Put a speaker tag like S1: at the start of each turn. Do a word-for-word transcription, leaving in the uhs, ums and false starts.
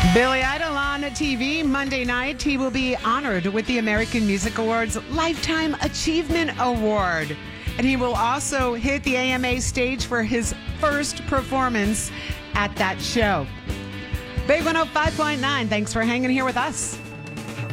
S1: Billy Idol on T V Monday night. He will be honored with the American Music Awards Lifetime Achievement Award. And he will also hit the A M A stage for his first performance at that show. Big one oh five point nine. Thanks for hanging here with us.